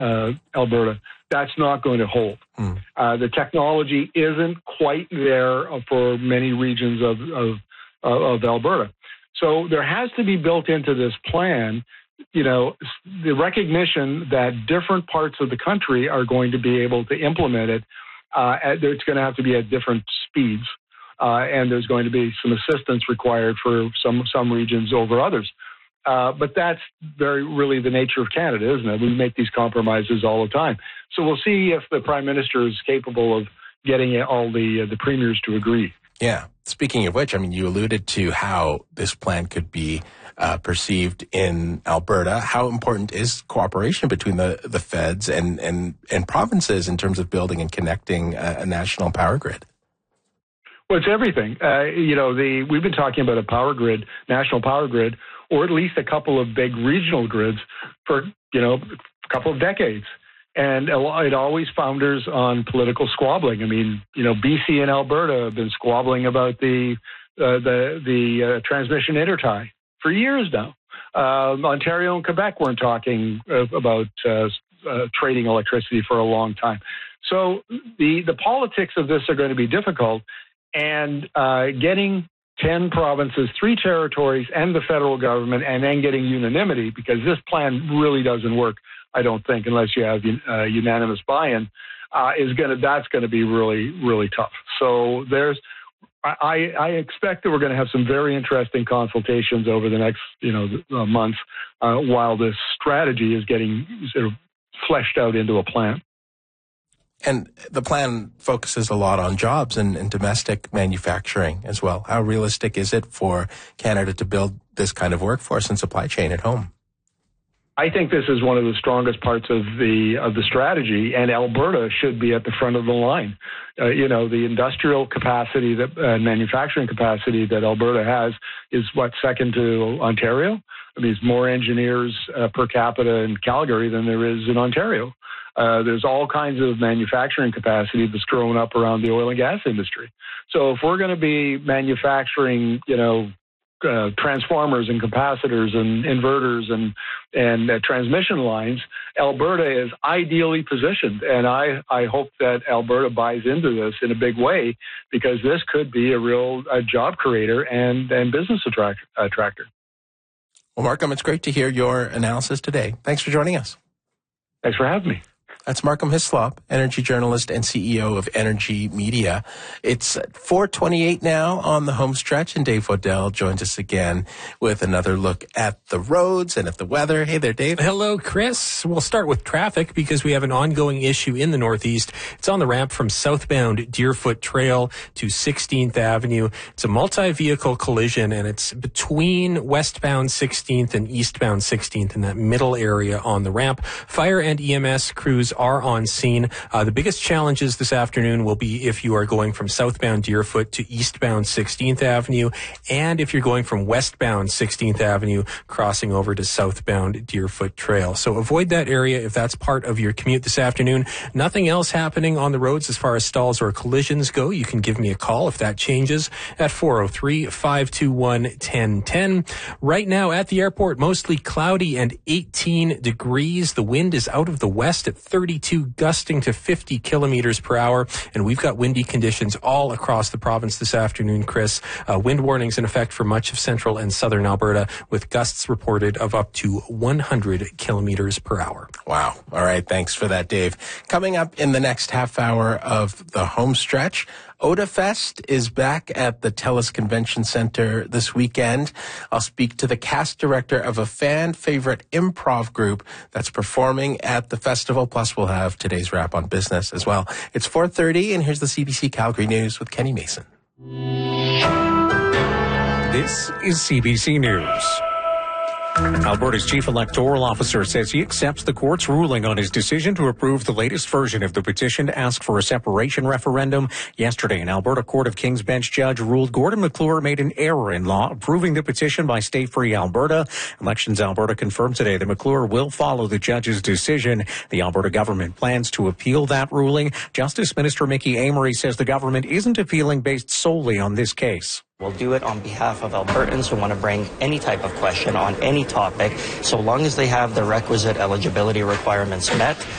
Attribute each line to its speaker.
Speaker 1: Alberta. That's not going to hold. The technology isn't quite there for many regions of Alberta. So there has to be built into this plan, the recognition that different parts of the country are going to be able to implement it. It's going to have to be at different speeds, and there's going to be some assistance required for some regions over others. But that's really the nature of Canada, isn't it? We make these compromises all the time. So we'll see if the Prime Minister is capable of getting all the premiers to agree.
Speaker 2: Yeah. Speaking of which, you alluded to how this plan could be perceived in Alberta. How important is cooperation between the feds and provinces in terms of building and connecting a national power grid?
Speaker 1: Well, it's everything. We've been talking about a power grid, national power grid, or at least a couple of big regional grids for, a couple of decades. And it always founders on political squabbling. BC and Alberta have been squabbling about the transmission intertie for years now. Ontario and Quebec weren't talking about trading electricity for a long time. So the politics of this are going to be difficult, and getting 10 provinces, 3 territories, and the federal government, and then getting unanimity, because this plan really doesn't work, I don't think, unless you have unanimous buy-in, that's going to be really, really tough. So I expect that we're going to have some very interesting consultations over the next, months, while this strategy is getting sort of fleshed out into a plan.
Speaker 2: And the plan focuses a lot on jobs and domestic manufacturing as well. How realistic is it for Canada to build this kind of workforce and supply chain at home?
Speaker 1: I think this is one of the strongest parts of the strategy, and Alberta should be at the front of the line. The industrial capacity, manufacturing capacity that Alberta has is second to Ontario. There's more engineers per capita in Calgary than there is in Ontario. There's all kinds of manufacturing capacity that's growing up around the oil and gas industry. So if we're going to be manufacturing, transformers and capacitors and inverters and transmission lines, Alberta is ideally positioned. And I hope that Alberta buys into this in a big way, because this could be a real job creator and business attractor.
Speaker 2: Well, Markham, it's great to hear your analysis today. Thanks for joining us.
Speaker 1: Thanks for having me.
Speaker 2: That's Markham Hislop, energy journalist and CEO of Energy Media. It's 4:28 now on the home stretch, and Dave Waddell joins us again with another look at the roads and at the weather. Hey there, Dave.
Speaker 3: Hello, Chris. We'll start with traffic because we have an ongoing issue in the Northeast. It's on the ramp from southbound Deerfoot Trail to 16th Avenue. It's a multi-vehicle collision, and it's between westbound 16th and eastbound 16th in that middle area on the ramp. Fire and EMS crews are on scene. The biggest challenges this afternoon will be if you are going from southbound Deerfoot to eastbound 16th Avenue, and if you're going from westbound 16th Avenue crossing over to southbound Deerfoot Trail. So avoid that area if that's part of your commute this afternoon. Nothing else happening on the roads as far as stalls or collisions go. You can give me a call if that changes at 403-521-1010. Right now at the airport, mostly cloudy and 18 degrees. The wind is out of the west at 32, gusting to 50 kilometers per hour. And we've got windy conditions all across the province this afternoon, Chris. Wind warnings in effect for much of central and southern Alberta, with gusts reported of up to 100 kilometers per hour.
Speaker 2: Wow. All right. Thanks for that, Dave. Coming up in the next half hour of the home stretch, OdaFest is back at the TELUS Convention Center this weekend. I'll speak to the cast director of a fan favorite improv group that's performing at the festival. Plus, we'll have today's wrap on business as well. It's 4:30, and here's the CBC Calgary News with Kenny Mason.
Speaker 4: This is CBC News. Alberta's chief electoral officer says he accepts the court's ruling on his decision to approve the latest version of the petition to ask for a separation referendum. Yesterday, an Alberta Court of King's Bench judge ruled Gordon McClure made an error in law approving the petition by Stay Free Alberta. Elections Alberta confirmed today that McClure will follow the judge's decision. The Alberta government plans to appeal that ruling. Justice Minister Mickey Amery says the government isn't appealing based solely on this case.
Speaker 5: We'll do it on behalf of Albertans who want to bring any type of question on any topic, so long as they have the requisite eligibility requirements met.